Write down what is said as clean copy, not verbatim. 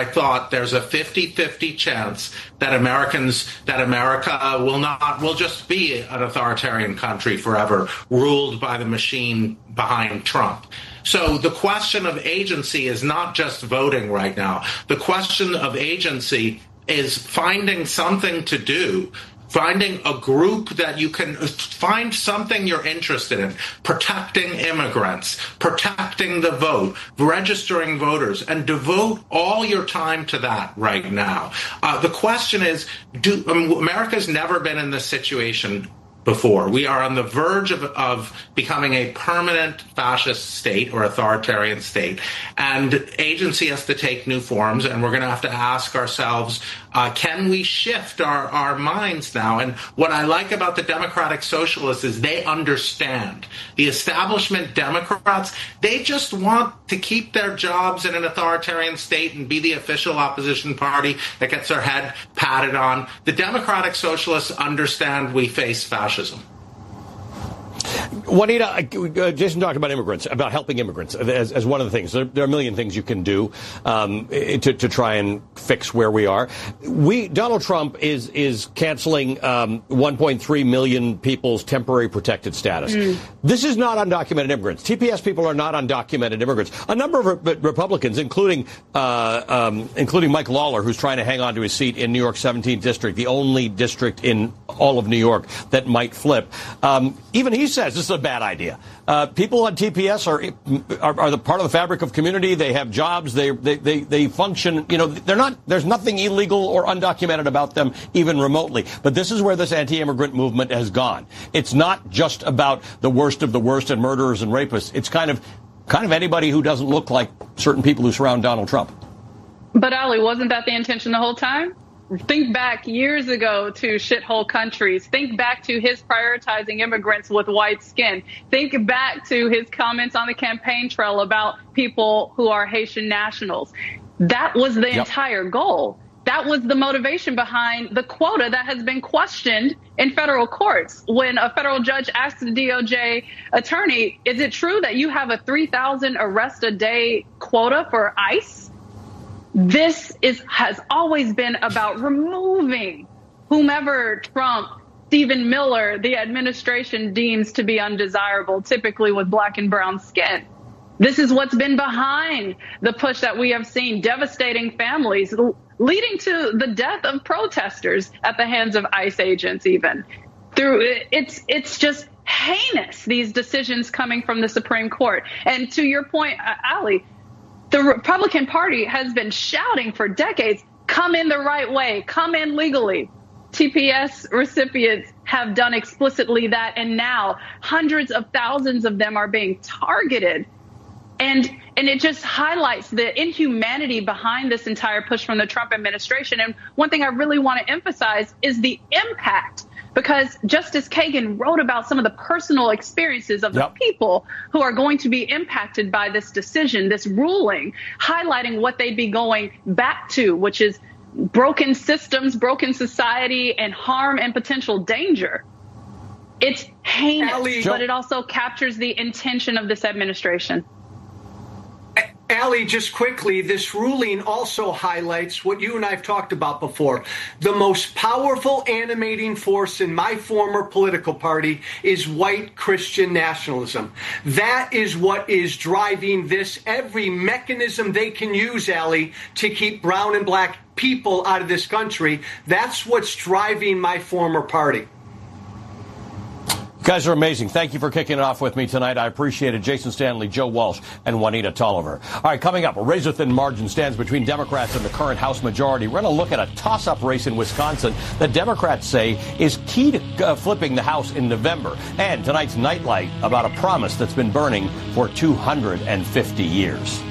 thought there's a 50-50 chance that America will just be an authoritarian country forever, ruled by the machine behind Trump. So the question of agency is not just voting right now. The question of agency is finding something to do, finding a group that you can find something you're interested in, protecting immigrants, protecting the vote, registering voters, and devote all your time to that right now. The question is, America's never been in this situation before. We are on the verge of becoming a permanent fascist state or authoritarian state, and agency has to take new forms, and we're going to have to ask ourselves, can we shift our minds now? And what I like about the Democratic Socialists is they understand. The establishment Democrats, they just want to keep their jobs in an authoritarian state and be the official opposition party that gets their head patted on. The Democratic Socialists understand we face fascism. Juanita, Jason talked about immigrants, about helping immigrants as one of the things. There are a million things you can do to try and fix where we are. Donald Trump is canceling 1.3 million people's temporary protected status. This is not undocumented immigrants. TPS people are not undocumented immigrants. A number of Republicans, including Mike Lawler, who's trying to hang on to his seat in New York 17th District, the only district in all of New York that might flip. Even he says this is a bad idea. People on TPS are the part of the fabric of community. They have jobs. They function. You know, there's nothing illegal or undocumented about them, even remotely. But this is where this anti-immigrant movement has gone. It's not just about the worst of the worst and murderers and rapists. It's kind of anybody who doesn't look like certain people who surround Donald Trump. But Ali, wasn't that the intention the whole time? Think back years ago to shithole countries. Think back to his prioritizing immigrants with white skin. Think back to his comments on the campaign trail about people who are Haitian nationals. That was the entire goal. That was the motivation behind the quota that has been questioned in federal courts. When a federal judge asked the DOJ attorney, is it true that you have a 3,000 arrest a day quota for ICE? This has always been about removing whomever Trump, Stephen Miller, the administration deems to be undesirable, typically with black and brown skin. This is what's been behind the push that we have seen, devastating families, leading to the death of protesters at the hands of ICE agents even. It's just heinous, these decisions coming from the Supreme Court. And to your point, Ali, the Republican Party has been shouting for decades, come in the right way, come in legally. TPS recipients have done explicitly that, and now hundreds of thousands of them are being targeted. And it just highlights the inhumanity behind this entire push from the Trump administration. And one thing I really want to emphasize is the impact, because Justice Kagan wrote about some of the personal experiences of the people who are going to be impacted by this decision, this ruling, highlighting what they'd be going back to, which is broken systems, broken society, and harm and potential danger. It's heinous, but it also captures the intention of this administration. Ali, just quickly, this ruling also highlights what you and I have talked about before. The most powerful animating force in my former political party is white Christian nationalism. That is what is driving this, every mechanism they can use, Ali, to keep brown and black people out of this country. That's what's driving my former party. You guys are amazing. Thank you for kicking it off with me tonight. I appreciate it. Jason Stanley, Joe Walsh, and Juanita Tolliver. All right, coming up, a razor-thin margin stands between Democrats and the current House majority. We're going to look at a toss-up race in Wisconsin that Democrats say is key to flipping the House in November. And tonight's Nightlight about a promise that's been burning for 250 years.